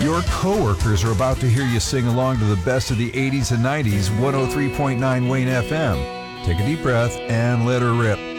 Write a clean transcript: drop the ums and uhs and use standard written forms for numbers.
Your coworkers are about to hear you sing along to the best of the 80s and 90s, 103.9 Wayne FM. Take a deep breath and let her rip.